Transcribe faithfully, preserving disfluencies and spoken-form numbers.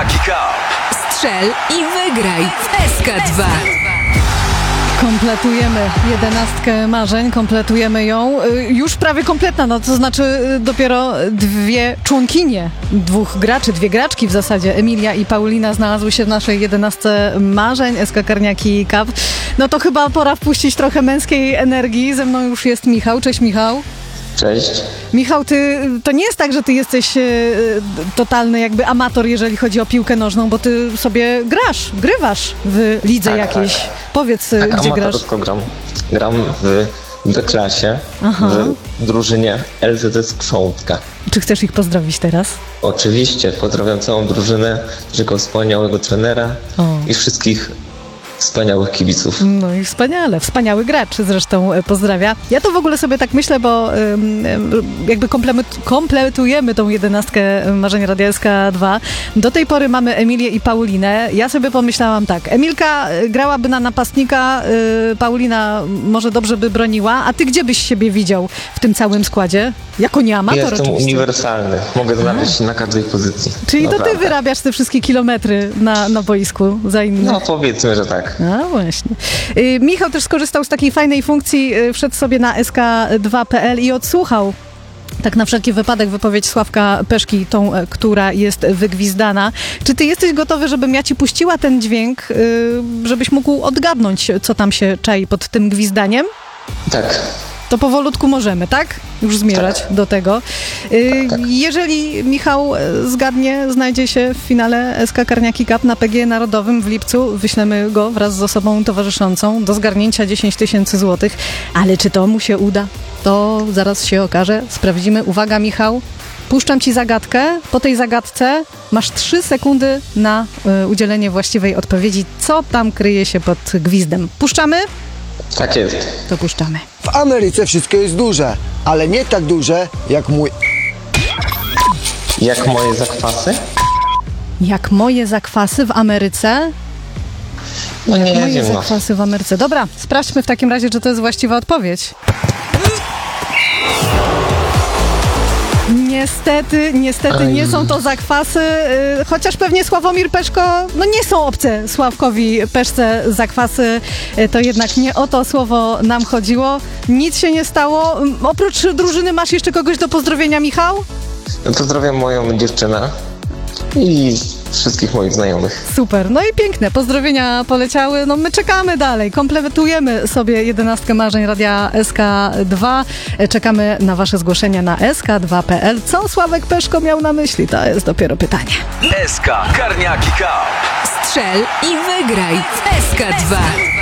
Karniaki Cup. Strzel i wygraj w S K dwa. Kompletujemy jedenastkę marzeń, kompletujemy ją. Już prawie kompletna, no to znaczy dopiero dwie członkinie, dwóch graczy, dwie graczki w zasadzie, Emilia i Paulina znalazły się w naszej jedenastce marzeń, S K Karniaki Cup. No to chyba pora wpuścić trochę męskiej energii. Ze mną już jest Michał. Cześć Michał. Cześć. Michał, ty, to nie jest tak, że ty jesteś e, totalny jakby amator, jeżeli chodzi o piłkę nożną, bo ty sobie grasz, grywasz w lidze Tak, jakiejś. tak. Powiedz, Tak, gdzie grasz. amatorsko gram. Gram w B-klasie, Aha. w drużynie L Z S Krzątka. Czy chcesz ich pozdrowić teraz? Oczywiście, pozdrawiam całą drużynę, tego wspaniałego trenera O. i wszystkich wspaniałych kibiców. No i wspaniale, wspaniały gracz zresztą e, pozdrawia. Ja to w ogóle sobie tak myślę, bo ym, ym, jakby komplement, kompletujemy tą jedenastkę marzeń Radia S K dwa. Do tej pory mamy Emilię i Paulinę. Ja sobie pomyślałam tak, Emilka y, grałaby na napastnika, y, Paulina może dobrze by broniła, a ty gdzie byś siebie widział w tym całym składzie? Jako nie amator Jestem oczywiście. uniwersalny, mogę znaleźć się na każdej pozycji. Czyli to ty Naprawdę. wyrabiasz te wszystkie kilometry na, na boisku za innych. No powiedzmy, że tak. A właśnie. Y, Michał też skorzystał z takiej fajnej funkcji, y, wszedł sobie na S K dwa kropka P L i odsłuchał tak na wszelki wypadek wypowiedź Sławka Peszki, tą, e, która jest wygwizdana. Czy ty jesteś gotowy, żebym ja ci puściła ten dźwięk, y, żebyś mógł odgadnąć, co tam się czai pod tym gwizdaniem? Tak. To powolutku możemy, tak? Już zmierzać Tak. do tego. Y, Tak, tak. Jeżeli Michał e, zgadnie, znajdzie się w finale S K Karniaki Cup na P G Narodowym w lipcu. Wyślemy go wraz z osobą towarzyszącą do zgarnięcia dziesięć tysięcy złotych. Ale czy to mu się uda? To zaraz się okaże. Sprawdzimy. Uwaga, Michał. Puszczam ci zagadkę. Po tej zagadce masz trzy sekundy na y, udzielenie właściwej odpowiedzi. Co tam kryje się pod gwizdem? Puszczamy? Tak jest. To puszczamy. W Ameryce wszystko jest duże, ale nie tak duże jak mój... Jak moje zakwasy? Jak moje zakwasy w Ameryce? No nie Moje wiem, no. zakwasy w Ameryce. Dobra, sprawdźmy w takim razie, czy to jest właściwa odpowiedź. Niestety, niestety nie są to zakwasy, yy, chociaż pewnie Sławomir Peszko, no nie są obce Sławkowi Peszce zakwasy, yy, to jednak nie o to słowo nam chodziło. Nic się nie stało. Ym, Oprócz drużyny masz jeszcze kogoś do pozdrowienia, Michał? No, pozdrawiam moją dziewczynę i wszystkich moich znajomych. Super, no i piękne, pozdrowienia poleciały, no my czekamy dalej, kompletujemy sobie jedenastkę marzeń Radia S K dwa, czekamy na wasze zgłoszenia na S K dwa kropka P L. Co Sławek Peszko miał na myśli? To jest dopiero pytanie. S K Karniaki Cup. Strzel i wygraj w S K dwa.